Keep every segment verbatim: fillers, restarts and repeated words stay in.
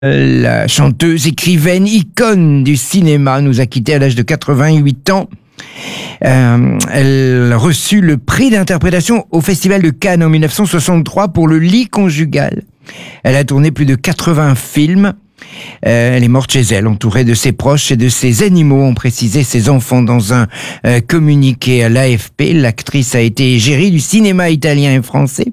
La chanteuse, écrivaine, icône du cinéma nous a quittés à l'âge de quatre-vingt-huit ans. Euh, elle a reçu le prix d'interprétation au Festival de Cannes en mille neuf cent soixante-trois pour Le lit conjugal. Elle a tourné plus de quatre-vingts films. Euh, elle est morte chez elle, entourée de ses proches et de ses animaux, ont précisé ses enfants dans un euh, communiqué à l'A F P. L'actrice a été égérie du cinéma italien et français.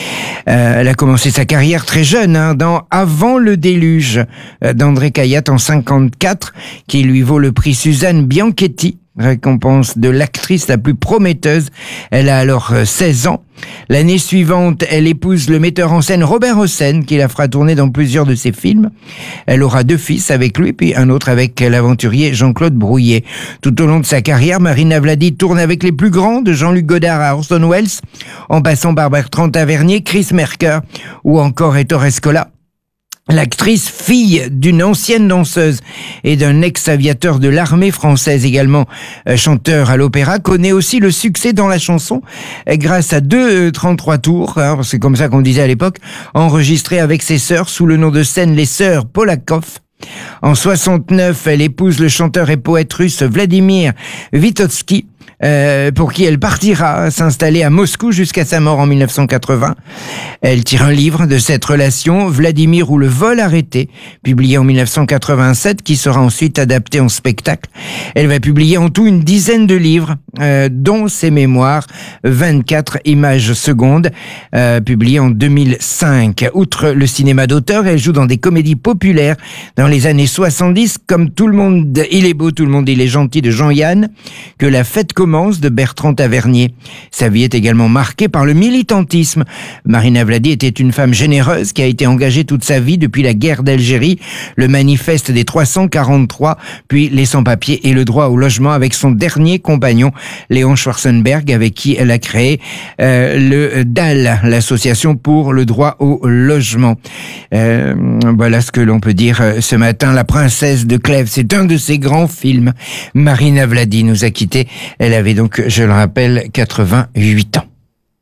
Euh, elle a commencé sa carrière très jeune, hein, dans Avant le déluge euh, d'André Cayatte en cinquante-quatre, qui lui vaut le prix Suzanne Bianchetti, récompense de l'actrice la plus prometteuse. Elle a alors seize ans. L'année suivante, elle épouse le metteur en scène Robert Hossein, qui la fera tourner dans plusieurs de ses films. Elle aura deux fils avec lui, puis un autre avec l'aventurier Jean-Claude Brouillet. Tout au long de sa carrière, Marina Vladi tourne avec les plus grands, de Jean-Luc Godard à Orson Welles, en passant par Bertrand Tavernier, Chris Merker ou encore Ettore Scola. L'actrice, fille d'une ancienne danseuse et d'un ex-aviateur de l'armée française, également euh, chanteur à l'opéra, connaît aussi le succès dans la chanson euh, grâce à deux euh, trente-trois tours, hein, c'est comme ça qu'on disait à l'époque, enregistrés avec ses sœurs sous le nom de scène les sœurs Polakov. En soixante-neuf, elle épouse le chanteur et poète russe Vladimir Vysotsky, Euh, pour qui elle partira s'installer à Moscou jusqu'à sa mort en mille neuf cent quatre-vingts. Elle tire un livre de cette relation, Vladimir ou le vol arrêté, publié en mille neuf cent quatre-vingt-sept, qui sera ensuite adapté en spectacle. Elle va publier en tout une dizaine de livres, euh, dont ses mémoires, vingt-quatre images secondes, euh, publiées en deux mille cinq. Outre le cinéma d'auteur, elle joue dans des comédies populaires dans les années soixante-dix, comme Tout le monde, il est beau, tout le monde, il est gentil de Jean-Yann, Que la fête commence de Bertrand Tavernier. Sa vie est également marquée par le militantisme. Marina Vladi était une femme généreuse qui a été engagée toute sa vie depuis la guerre d'Algérie, le manifeste des trois cent quarante-trois, puis les sans-papiers et le droit au logement avec son dernier compagnon, Léon Schwarzenberg, avec qui elle a créé euh, le D A L, l'association pour le droit au logement. Euh, voilà ce que l'on peut dire ce matin. La princesse de Clèves, c'est un de ses grands films. Marina Vladi nous a quittés. Elle avait donc, je le rappelle, quatre-vingt-huit ans.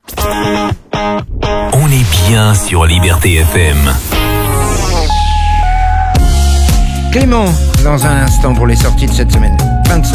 On est bien sur Liberté F M. Clément, dans un instant pour les sorties de cette semaine.